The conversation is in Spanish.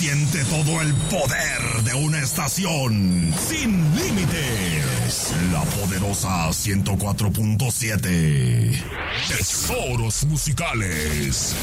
Siente todo el poder de una estación sin límites. La poderosa 104.7. Tesoros musicales.